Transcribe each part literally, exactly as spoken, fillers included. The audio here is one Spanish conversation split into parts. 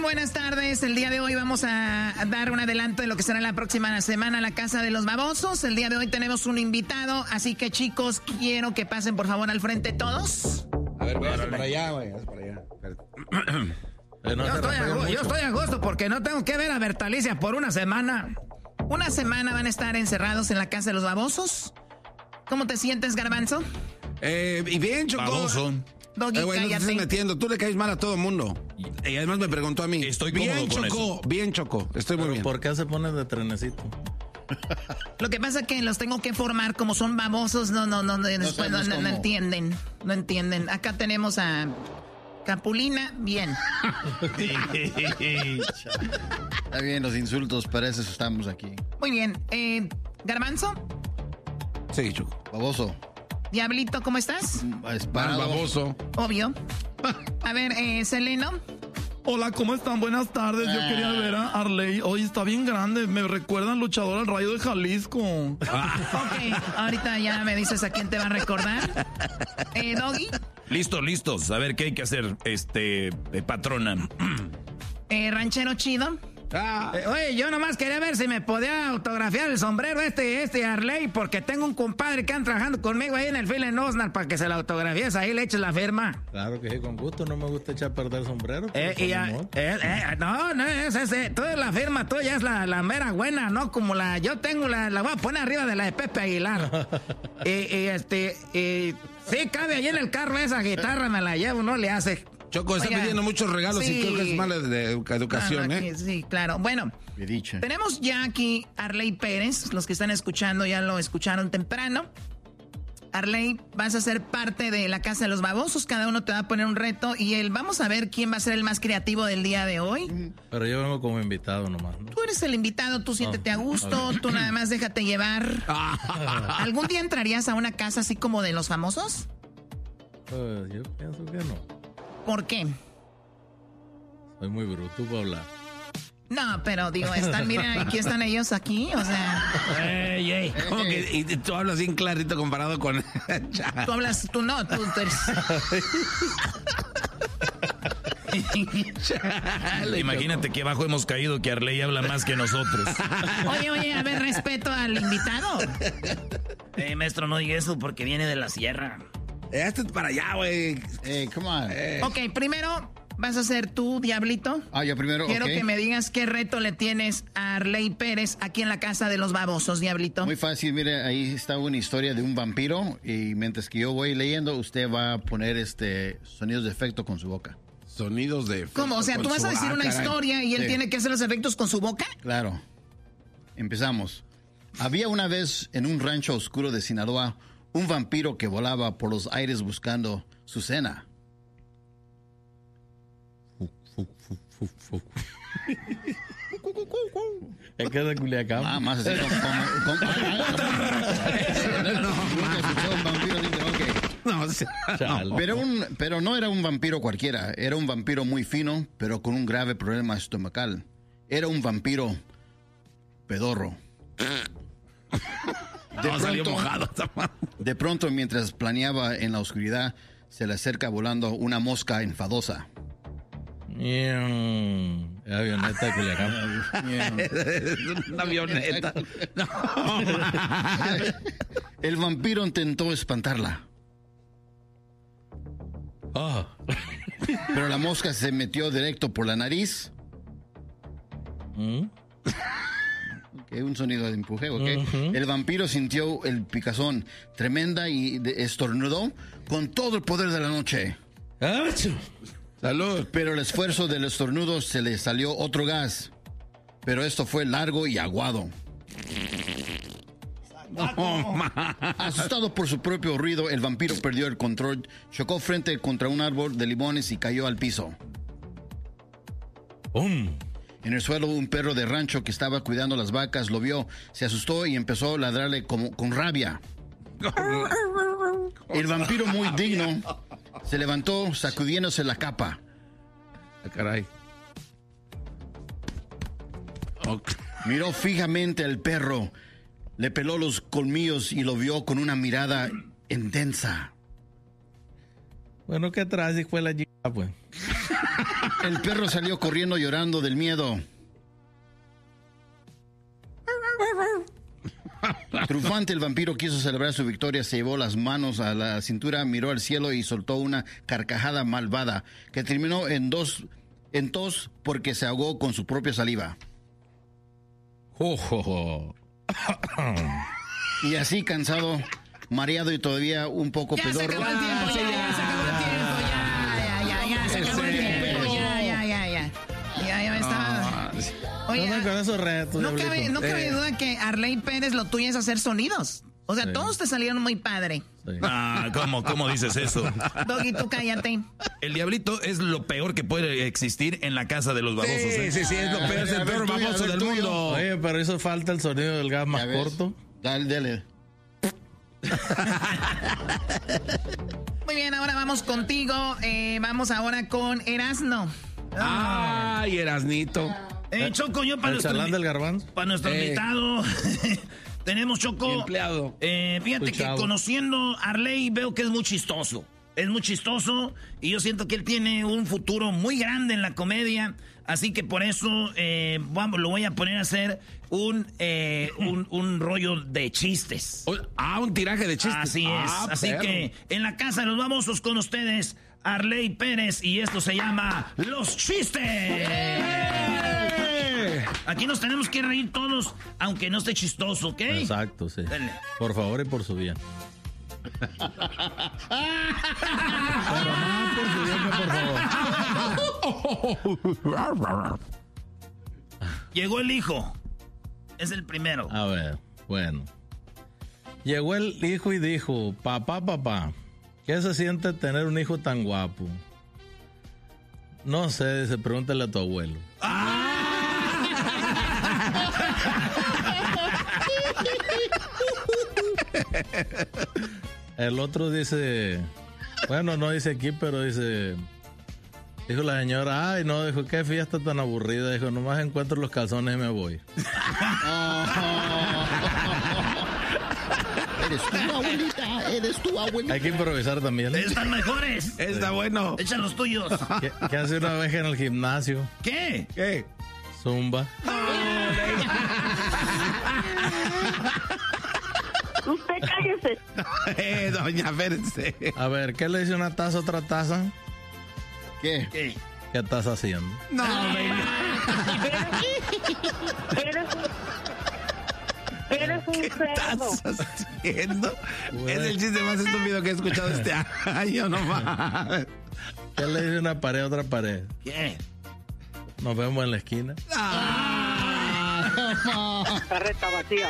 Buenas tardes. El día de hoy vamos a dar un adelanto de lo que será la próxima semana la Casa de los Babosos. El día de hoy tenemos un invitado, así que chicos, quiero que pasen por favor al frente todos. A ver, véase para allá, güey, para allá. Eh, no yo, estoy a, yo estoy a gusto porque no tengo que ver a Bertalicia por una semana. Una semana van a estar encerrados en la Casa de los Babosos. ¿Cómo te sientes, Garbanzo? Eh, y bien, Choco. Baboso. Doggy, eh, güey, no te cállate. estés metiendo. Tú le caes mal a todo el mundo. Y además me preguntó a mí. Estoy bien, cómodo con Choco. eso. Bien, Choco. Estoy muy Pero bien. ¿por qué se pone de trenecito? Lo que pasa es que los tengo que formar, como son babosos, no, no, no, no, después no, no, no entienden, no entienden. Acá tenemos a Capulina, bien. Está bien, los insultos, para eso estamos aquí. Muy bien. Eh, Garbanzo, Sí, Choco. Baboso. Diablito, ¿cómo estás? Mal Esparado. baboso. Obvio. A ver, eh, Seleno. Hola, ¿cómo están? Buenas tardes. Yo quería ver a Arley. Hoy está bien grande. Me recuerda al luchador al Rayo de Jalisco. Ok, ahorita ya me dices a quién te va a recordar. Eh, Doggy. Listos, listos. A ver qué hay que hacer, este, eh, patrona. Eh, Ranchero Chido. Ah, Eh, oye, yo nomás quería ver si me podía autografiar el sombrero este, este Arley, porque tengo un compadre que anda trabajando conmigo ahí en el Phil en Osnar para que se lo autografíes, ahí le eches la firma. Claro que sí, con gusto. No me gusta echar a perder sombrero. pero Eh, con y ya- amor. eh, eh, no, no es ese. Toda la firma tuya es la, la mera buena, ¿no? Como la. Yo tengo la. La voy a poner arriba de la de Pepe Aguilar. y, y este. Y, sí, cabe ahí en el carro esa guitarra, me la llevo, no le hace. Choco, está Oiga, pidiendo muchos regalos sí. y creo que es mala de educa- educación, Ah, ¿eh? aquí, sí, claro. Bueno, He dicho. tenemos ya aquí a Arley Pérez. Los que están escuchando ya lo escucharon temprano. Arley, vas a ser parte de la Casa de los Babosos. Cada uno te va a poner un reto y el, vamos a ver quién va a ser el más creativo del día de hoy. Pero yo vengo como invitado nomás, ¿no? Tú eres el invitado, tú siéntete Ah, a gusto, ok. tú nada más déjate llevar. ¿Algún día entrarías a una casa así como de los famosos? Pues yo pienso que no. ¿Por qué? Soy muy bruto para hablar. No, pero digo, están, mira, aquí están ellos aquí, o sea, Ey, ey. ¿Cómo que y tú hablas bien clarito comparado con... tú hablas, tú no, tú, tú eres... Chale, Imagínate que abajo hemos caído que Arley habla más que nosotros. Oye, oye, a ver, respeto al invitado. Eh, maestro, no diga eso porque viene de la sierra. Eh, hazte para allá, güey. Eh, come on. Ok, primero vas a ser tú, Diablito. Ah, yo primero, Quiero ok. que me digas qué reto le tienes a Arley Pérez aquí en la Casa de los Babosos, Diablito. Muy fácil, mire, ahí está una historia de un vampiro y mientras que yo voy leyendo, usted va a poner este sonidos de efecto con su boca. Sonidos de... ¿Cómo? O sea, con tú vas su- a decir Ah, una caray. historia y él Sí. tiene que hacer los efectos con su boca. Claro. Empezamos. Había una vez en un rancho oscuro de Sinaloa un vampiro que volaba por los aires buscando su cena. Es que es de Culiacán. Ah, más así como... como- como- no, nunca escuché un vampiro, dije, ok. No, o sea, Chale. Pero, un, pero no era un vampiro cualquiera, era un vampiro muy fino, pero con un grave problema estomacal. Era un vampiro pedorro. De no, salió pronto- mojado. esta madre. De pronto, mientras planeaba en la oscuridad, se le acerca volando una mosca enfadosa. Miau. Es avioneta de Culiacán. Es una avioneta. No, El vampiro intentó espantarla, Ah. pero la mosca se metió directo por la nariz. ¿Mm? Ok, un sonido de empuje, ok. Ujú. El vampiro sintió el picazón tremenda y de- estornudó con todo el poder de la noche. ¡Achú! Salud. Pero el esfuerzo del estornudo se le salió otro gas. Pero esto fue largo y aguado. No, ma. Asustado por su propio ruido, el vampiro perdió el control, chocó frente contra un árbol de limones y cayó al piso. ¡Pum! En el suelo, un perro de rancho que estaba cuidando las vacas lo vio, se asustó y empezó a ladrarle como, con rabia. El vampiro, muy digno, se levantó sacudiéndose la capa. Ah, caray. Ok. Miró fijamente al perro, le peló los colmillos y lo vio con una mirada intensa. Bueno, ¿qué traes, hijo de la chica, pues? El perro salió corriendo llorando del miedo. Triunfante, el vampiro quiso celebrar su victoria, se llevó las manos a la cintura, miró al cielo y soltó una carcajada malvada que terminó en dos en tos porque se ahogó con su propia saliva. Oh, oh, oh. Y así, cansado, mareado y todavía un poco Ya pedorro. se acabó el tiempo, ya, ya se acabó el tiempo, ya, ya, ya, ya, se acabó el tiempo, ya, ya, ya, ya. Ya, ya me estaba... Oye, No, no, con esos retos, no diablito. cabe, no cabe Eh. duda que Arley Pérez lo tuyo es hacer sonidos. O sea, Sí. todos te salieron muy padre. Sí. Ah, ¿cómo, cómo dices eso? Doggy, tú cállate. El diablito es lo peor que puede existir en la casa de los babosos. Sí, ¿eh? sí, sí, es lo peor, es A el ver, peor tuyo, baboso a ver, del tuyo. mundo. Oye, pero hizo falta el sonido del gas más Ya ves. corto. Dale, dale. Muy bien, ahora vamos contigo. Eh, vamos ahora con Erasno. Ay, Erasnito. Eh, Choco, yo para El nuestro, chalán invi- del garbanzo. para nuestro Eh. invitado tenemos, Choco. Empleado. Eh, fíjate Muy que chavo. conociendo a Arley veo que es muy chistoso. Es muy chistoso y yo siento que él tiene un futuro muy grande en la comedia. Así que por eso eh, vamos, lo voy a poner a hacer un, eh, un, un rollo de chistes. Oh, Ah, un tiraje de chistes. Así es. Ah, Así perro. que en la casa de los babosos con ustedes, Arley Pérez, y esto se llama Los Chistes. Aquí nos tenemos que reír todos, aunque no esté chistoso, ¿ok? Exacto, sí. Dale. Por favor y por su bien. Pero no por su bien, que por favor. Llegó el hijo. Es el primero. A ver, bueno. Llegó el hijo y dijo, papá, papá, ¿qué se siente tener un hijo tan guapo? No sé, dice, pregúntale a tu abuelo. El otro dice, bueno, no dice aquí, pero dice, dijo la señora, ay, no, dijo, qué fiesta tan aburrida, dijo, nomás encuentro los calzones y me voy. Eres tu abuelita, eres tu abuelita. Hay que improvisar también. Están mejores. Está bueno. Echa los tuyos. ¿Qué, qué hace una vez en el gimnasio? ¿Qué? ¿Qué? Zumba. Usted cállese. Eh, doña, espérense. A ver, ¿qué le dice una taza a otra taza? ¿Qué? ¿Qué? ¿Qué estás haciendo? No, venga. Eres un, eres un cerdo. ¿Estás haciendo? Es el chiste más estúpido que he escuchado este año, no más. ¿Qué le dice una pared a otra pared? ¿Qué? Nos vemos en la esquina. Carreta vacía.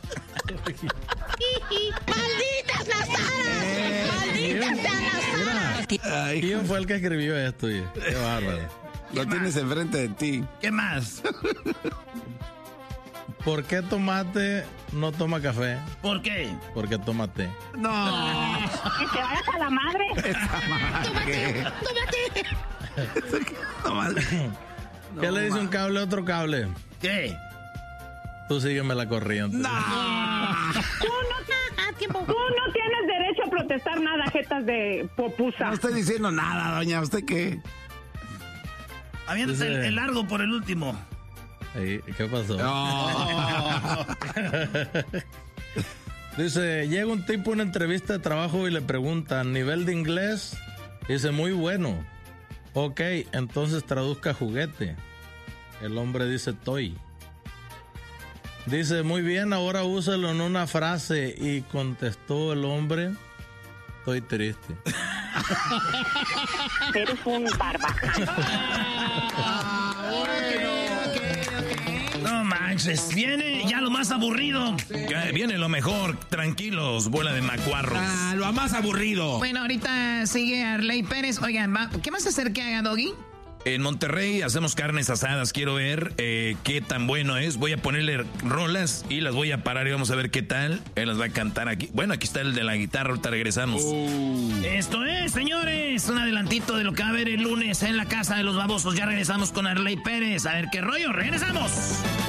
¡Malditas las aras! ¡Malditas sean las aras! Ay, ¿Quién fue el que escribió esto? oye? Qué bárbaro. lo tienes enfrente de ti. ¿Qué más? ¿Por qué Tomate no toma café? ¿Por qué? Porque toma té. No. Que te vayas a la madre. ¿Qué le dice un cable a otro cable? ¿Qué? Tú sígueme la corriente. Tú no, tú no tienes derecho a protestar nada, jetas de popusa. No estoy diciendo nada, doña. ¿Usted qué? Aviéntate el, Dice- el largo por el último. Ey, ¿qué pasó? No. Dice, llega un tipo a una entrevista de trabajo y le pregunta, ¿nivel de inglés? Dice, muy bueno. Ok, entonces traduzca juguete. El hombre dice, toy. Dice, muy bien, ahora úsalo en una frase. Y contestó el hombre, estoy triste. Eres un barbaján. No manches, viene ya lo más aburrido. Que Viene lo mejor, tranquilos, bola de macuarros. Ah, lo más aburrido. Bueno, ahorita sigue Arley Pérez. Oigan, va- ¿qué más hacer que haga Doggy? En Monterrey hacemos carnes asadas, quiero ver eh, qué tan bueno es. Voy a ponerle rolas y las voy a parar y vamos a ver qué tal. Él las va a cantar aquí. Bueno, aquí está el de la guitarra, ahorita regresamos. Esto es, señores, un adelantito de lo que va a haber el lunes en la casa de los babosos. Ya regresamos con Arley Pérez. A ver qué rollo, regresamos.